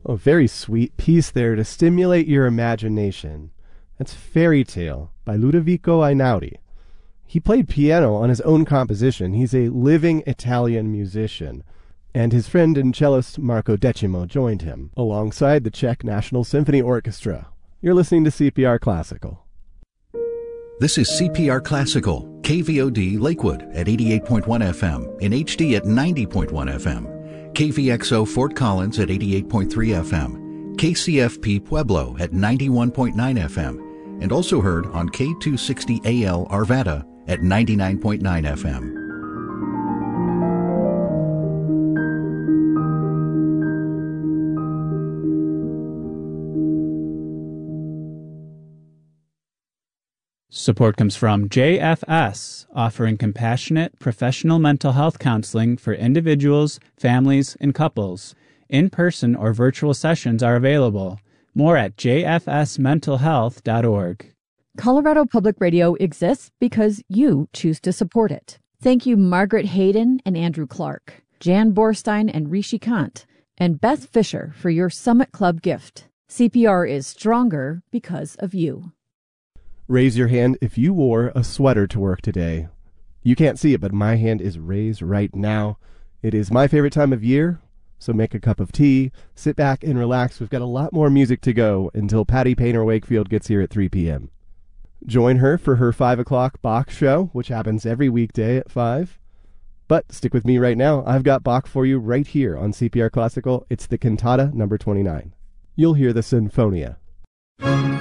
A very sweet piece there to stimulate your imagination. That's Fairy Tale by Ludovico Einaudi. He played piano on his own composition. He's a living Italian musician. And his friend and cellist Marco Decimo joined him, alongside the Czech National Symphony Orchestra. You're listening to CPR Classical. This is CPR Classical, KVOD Lakewood at 88.1 FM, in HD at 90.1 FM, KVXO Fort Collins at 88.3 FM, KCFP Pueblo at 91.9 FM, and also heard on K260AL Arvada at 99.9 FM. Support comes from JFS, offering compassionate, professional mental health counseling for individuals, families, and couples. In-person or virtual sessions are available. More at jfsmentalhealth.org. Colorado Public Radio exists because you choose to support it. Thank you, Margaret Hayden and Andrew Clark, Jan Borstein and Rishi Kant, and Beth Fisher for your Summit Club gift. CPR is stronger because of you. Raise your hand if you wore a sweater to work today. You can't see it, but my hand is raised right now. It is my favorite time of year, so make a cup of tea, sit back and relax. We've got a lot more music to go until Patty Painter Wakefield gets here at 3 p.m. Join her for her 5 o'clock Bach show, which happens every weekday at 5. But stick with me right now. I've got Bach for you right here on CPR Classical. It's the Cantata number 29. You'll hear the Sinfonia.